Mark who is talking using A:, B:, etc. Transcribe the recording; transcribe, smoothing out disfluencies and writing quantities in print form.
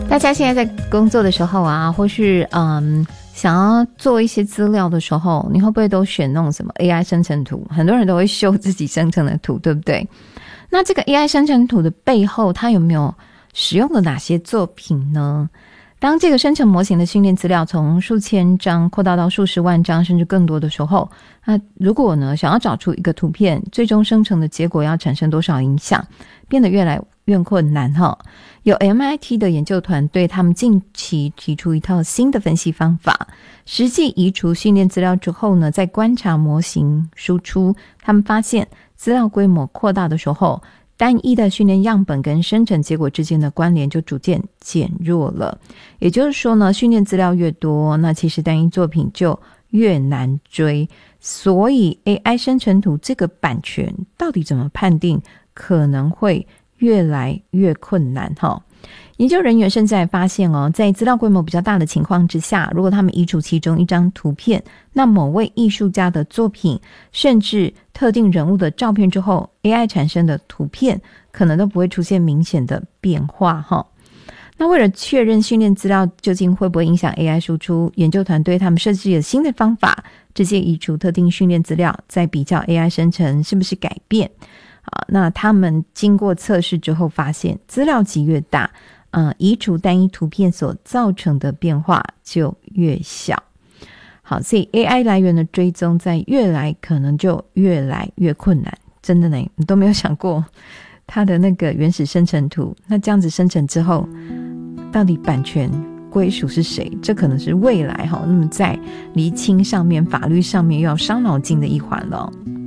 A: 大家现在在工作的时候啊，或是想要做一些资料的时候，你会不会都选那种什么 AI 生成图？很多人都会修自己生成的图，对不对？那这个 AI 生成图的背后，它有没有使用了哪些作品呢？当这个生成模型的训练资料从数千张扩大到数十万张甚至更多的时候，那如果呢想要找出一个图片最终生成的结果要产生多少影响，变得越来越困难哈。有 MIT 的研究团队，他们近期提出一套新的分析方法，实际移除训练资料之后呢，再观察模型输出，他们发现资料规模扩大的时候，单一的训练样本跟生成结果之间的关联就逐渐减弱了。也就是说呢，训练资料越多，那其实单一作品就越难追。所以 AI 生成图这个版权到底怎么判定，可能会越来越困难哈。研究人员甚至还发现在资料规模比较大的情况之下，如果他们移除其中一张图片，那某位艺术家的作品甚至特定人物的照片之后， AI 产生的图片可能都不会出现明显的变化哈。那为了确认训练资料究竟会不会影响 AI 输出，研究团队他们设计了新的方法，直接移除特定训练资料，再比较 AI 生成是不是改变。那他们经过测试之后发现，资料集越大，移除单一图片所造成的变化就越小。好，所以 AI 来源的追踪在可能就越来越困难。真的呢，你都没有想过它的那个原始生成图，那这样子生成之后，到底版权归属是谁？这可能是未来那么在厘清上面、法律上面又要伤脑筋的一环了。